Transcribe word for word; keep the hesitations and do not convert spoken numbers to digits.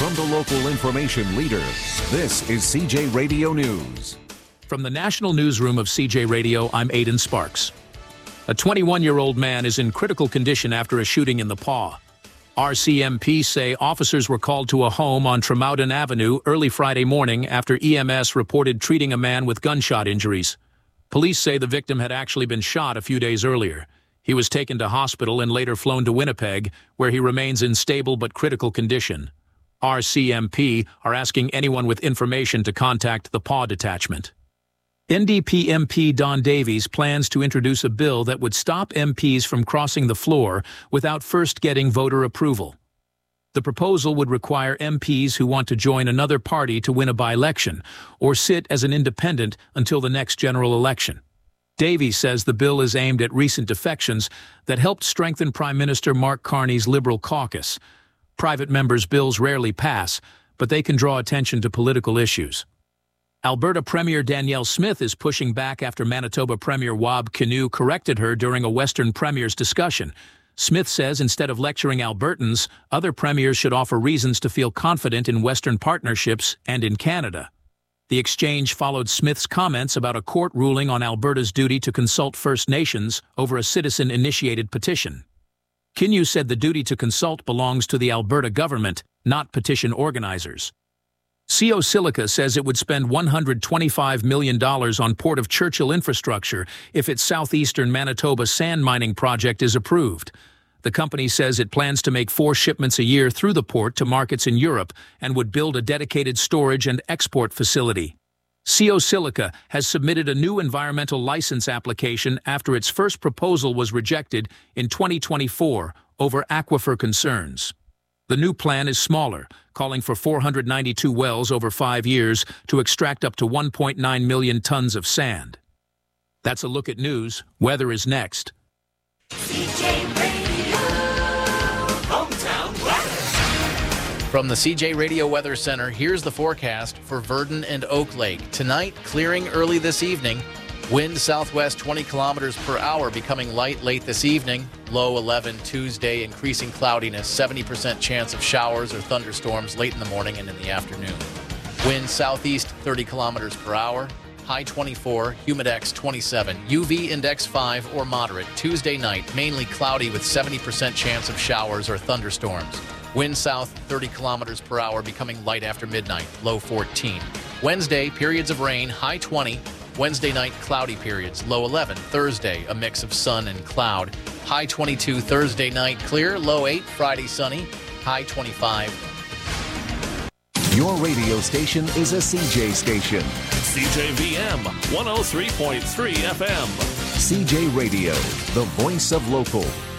From the local information leader, this is C J Radio News. From the National Newsroom of C J Radio, I'm Aidan Sparks. A twenty-one-year-old man is in critical condition after a shooting in the paw. R C M P say officers were called to a home on Tremouton Avenue early Friday morning after E M S reported treating a man with gunshot injuries. Police say the victim had actually been shot a few days earlier. He was taken to hospital and later flown to Winnipeg, where he remains in stable but critical condition. R C M P are asking anyone with information to contact the paw detachment. N D P M P Don Davies plans to introduce a bill that would stop M Ps from crossing the floor without first getting voter approval. The proposal would require M Ps who want to join another party to win a by-election or sit as an independent until the next general election. Davies says the bill is aimed at recent defections that helped strengthen Prime Minister Mark Carney's Liberal caucus. Private members' bills rarely pass, but they can draw attention to political issues. Alberta Premier Danielle Smith is pushing back after Manitoba Premier Wab Kinew corrected her during a Western Premier's discussion. Smith says instead of lecturing Albertans, other premiers should offer reasons to feel confident in Western partnerships and in Canada. The exchange followed Smith's comments about a court ruling on Alberta's duty to consult First Nations over a citizen-initiated petition. Kinew said the duty to consult belongs to the Alberta government, not petition organizers. C O Silica says it would spend one hundred twenty-five million dollars on Port of Churchill infrastructure if its southeastern Manitoba sand mining project is approved. The company says it plans to make four shipments a year through the port to markets in Europe and would build a dedicated storage and export facility. C O Silica has submitted a new environmental license application after its first proposal was rejected in twenty twenty-four over aquifer concerns. The new plan is smaller, calling for four hundred ninety-two wells over five years to extract up to one point nine million tons of sand. That's a look at news. Weather is next. C J Radio, hometown weather. From the C J Radio Weather Center, here's the forecast for Virden and Oak Lake. Tonight, clearing early this evening. Wind southwest twenty kilometers per hour, becoming light late this evening. Low eleven Tuesday, increasing cloudiness, seventy percent chance of showers or thunderstorms late in the morning and in the afternoon. Wind southeast thirty kilometers per hour. High twenty-four, humidex twenty-seven, U V index five or moderate. Tuesday night, mainly cloudy with seventy percent chance of showers or thunderstorms. Wind south thirty kilometers per hour, becoming light after midnight, low fourteen. Wednesday, periods of rain, high twenty. Wednesday night, cloudy periods, low eleven. Thursday, a mix of sun and cloud. High twenty-two, Thursday night, clear, low eight. Friday, sunny, high twenty-five. Your radio station is a C J station. C J V M one oh three point three F M. C J Radio, the voice of local.